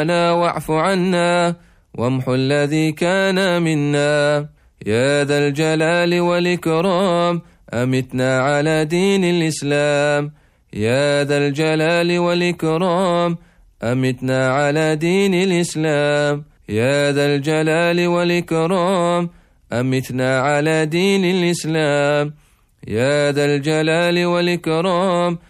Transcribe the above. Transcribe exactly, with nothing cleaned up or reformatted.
واعف عنا وامح الذي كان منا. يا ذا الجلال والإكرام أمتنا على دين الإسلام. يا ذا الجلال والإكرام أمتنا على دين الإسلام. يا ذا الجلال والإكرام أمتنا على دين الإسلام. يا ذا الجلال والإكرام